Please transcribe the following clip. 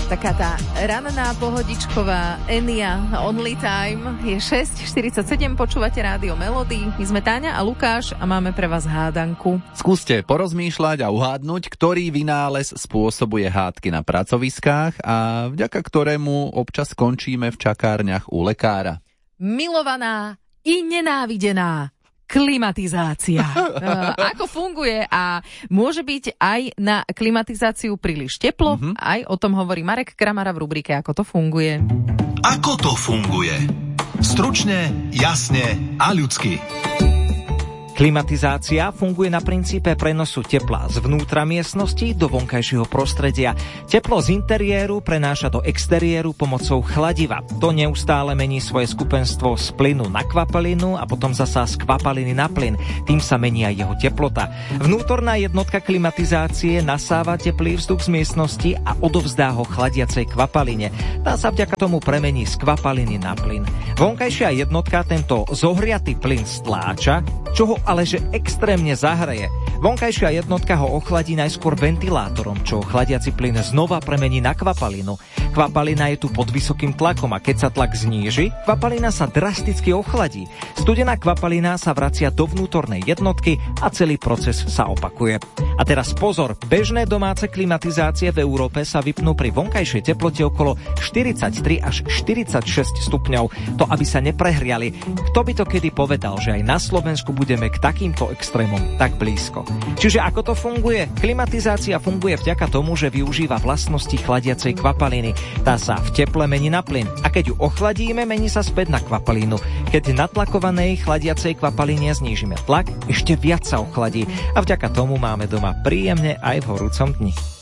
Taká tá ranná pohodičková Enia Only Time. Je 6:47, počúvate Rádio Melody. My sme Táňa a Lukáš a máme pre vás hádanku. Skúste porozmýšľať a uhádnuť, ktorý vynález spôsobuje hádky na pracoviskách a vďaka ktorému občas skončíme v čakárniach u lekára. Milovaná i nenávidená klimatizácia. Ako funguje a môže byť aj na klimatizáciu príliš teplo? Aj o tom hovorí Marek Kramara v rubrike Ako to funguje. Ako to funguje? Stručne, jasne a ľudsky. Klimatizácia funguje na princípe prenosu tepla zvnútra miestnosti do vonkajšieho prostredia. Teplo z interiéru prenáša do exteriéru pomocou chladiva. To neustále mení svoje skupenstvo z plynu na kvapalinu a potom zasa z kvapaliny na plyn. Tým sa mení aj jeho teplota. Vnútorná jednotka klimatizácie nasáva teplý vzduch z miestnosti a odovzdá ho chladiacej kvapaline. Tá sa vďaka tomu premení z kvapaliny na plyn. Vonkajšia jednotka tento zohriatý plyn stláča, čo ho ale že extrémne zahreje. Vonkajšia jednotka ho ochladí najskôr ventilátorom, čo chladiaci plyn znova premení na kvapalinu. Kvapalina je tu pod vysokým tlakom a keď sa tlak zníži, kvapalina sa drasticky ochladí. Studená kvapalina sa vracia do vnútornej jednotky a celý proces sa opakuje. A teraz pozor, bežné domáce klimatizácie v Európe sa vypnú pri vonkajšej teplote okolo 43 až 46 stupňov. To aby sa neprehriali. Kto by to kedy povedal, že aj na Slovensku budeme k takýmto extrémom tak blízko. Čiže ako to funguje? Klimatizácia funguje vďaka tomu, že využíva vlastnosti chladiacej kvapaliny. Tá sa v teple mení na plyn a keď ju ochladíme, mení sa späť na kvapalinu. Keď natlakovanej chladiacej kvapaline znížime tlak, ešte viac sa ochladí a vďaka tomu máme doma príjemne aj v horúcom dni.